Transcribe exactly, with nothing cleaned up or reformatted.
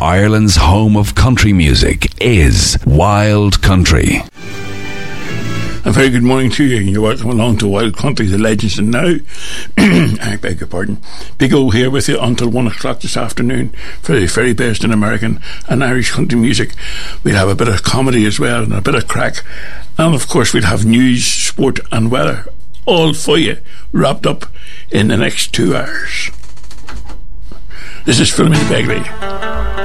Ireland's home of country music is Wild Country. A very good morning to you. You're welcome along to Wild Country, the legends and now. I beg your pardon. Big O here with you until one o'clock this afternoon for the very best in American and Irish country music. We'll have a bit of comedy as well and a bit of crack. And of course we'll have news, sport and weather all for you, wrapped up in the next two hours. This is Philomena Begley.